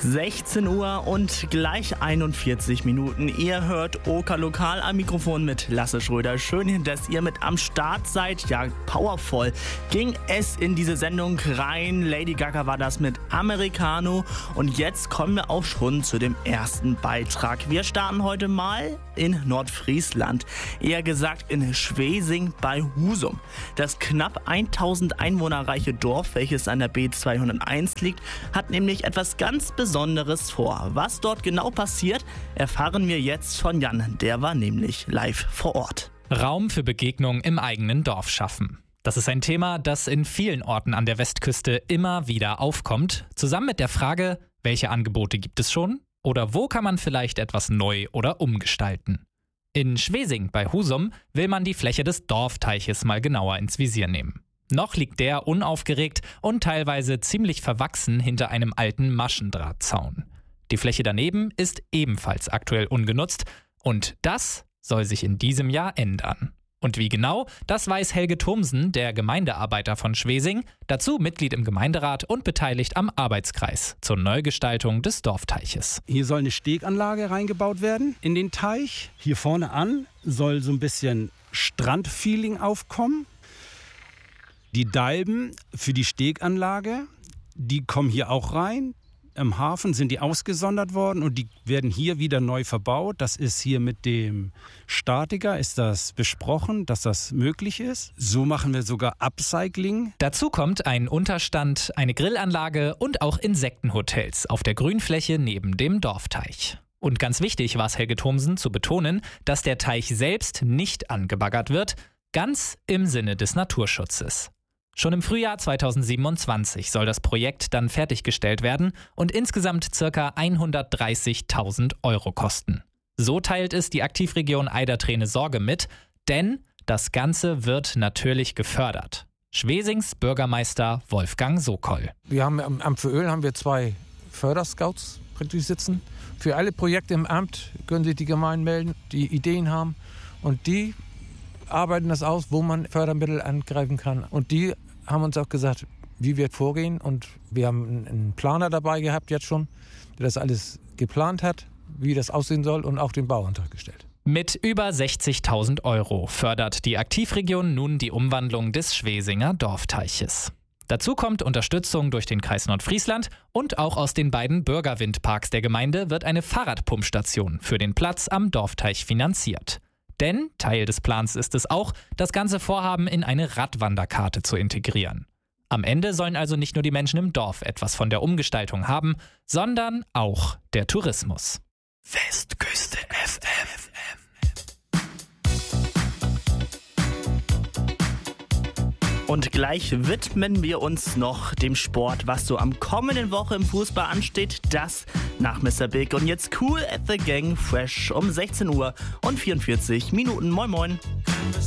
16 Uhr und gleich 41 Minuten. Ihr hört Oker Lokal am Mikrofon mit Lasse Schröder. Schön, dass ihr mit am Start seid. Ja, powervoll ging es in diese Sendung rein. Lady Gaga war das mit Americano. Und jetzt kommen wir auch schon zu dem ersten Beitrag. Wir starten heute mal in Nordfriesland. Eher gesagt in Schwesing bei Husum. Das knapp 1000 Einwohner reiche Dorf, welches an der B201 liegt, hat nämlich etwas ganz Besonderes vor. Was dort genau passiert, erfahren wir jetzt von Jan. Der war nämlich live vor Ort. Raum für Begegnung im eigenen Dorf schaffen. Das ist ein Thema, das in vielen Orten an der Westküste immer wieder aufkommt. Zusammen mit der Frage, welche Angebote gibt es schon? Oder wo kann man vielleicht etwas neu oder umgestalten? In Schwesing bei Husum will man die Fläche des Dorfteiches mal genauer ins Visier nehmen. Noch liegt der unaufgeregt und teilweise ziemlich verwachsen hinter einem alten Maschendrahtzaun. Die Fläche daneben ist ebenfalls aktuell ungenutzt und das soll sich in diesem Jahr ändern. Und wie genau, das weiß Helge Thomsen, der Gemeindearbeiter von Schwesing, dazu Mitglied im Gemeinderat und beteiligt am Arbeitskreis zur Neugestaltung des Dorfteiches. Hier soll eine Steganlage reingebaut werden in den Teich. Hier vorne an soll so ein bisschen Strandfeeling aufkommen. Die Dalben für die Steganlage, die kommen hier auch rein. Im Hafen sind die ausgesondert worden und die werden hier wieder neu verbaut. Das ist hier mit dem Statiker, ist das besprochen, dass das möglich ist. So machen wir sogar Upcycling. Dazu kommt ein Unterstand, eine Grillanlage und auch Insektenhotels auf der Grünfläche neben dem Dorfteich. Und ganz wichtig war es Helge Thomsen zu betonen, dass der Teich selbst nicht angebaggert wird, ganz im Sinne des Naturschutzes. Schon im Frühjahr 2027 soll das Projekt dann fertiggestellt werden und insgesamt ca. 130.000 € kosten. So teilt es die Aktivregion Eiderträne Sorge mit, denn das Ganze wird natürlich gefördert. Schwesings Bürgermeister Wolfgang Sokol. Wir haben am Amt für Öl haben wir 2 Förderscouts praktisch sitzen. Für alle Projekte im Amt können sich die Gemeinden melden, die Ideen haben und die arbeiten das aus, wo man Fördermittel angreifen kann. Und die haben uns auch gesagt, wie wir vorgehen. Und wir haben einen Planer dabei gehabt jetzt schon, der das alles geplant hat, wie das aussehen soll und auch den Bauantrag gestellt. Mit über 60.000 € fördert die Aktivregion nun die Umwandlung des Schwesinger Dorfteiches. Dazu kommt Unterstützung durch den Kreis Nordfriesland und auch aus den beiden Bürgerwindparks der Gemeinde wird eine Fahrradpumpstation für den Platz am Dorfteich finanziert. Denn Teil des Plans ist es auch, das ganze Vorhaben in eine Radwanderkarte zu integrieren. Am Ende sollen also nicht nur die Menschen im Dorf etwas von der Umgestaltung haben, sondern auch der Tourismus. Westküste FM. Und gleich widmen wir uns noch dem Sport, was so am kommenden Woche im Fußball ansteht. Das nach Mr. Big. Und jetzt Cool at the Gang Fresh um 16 Uhr und 44 Minuten. Moin moin.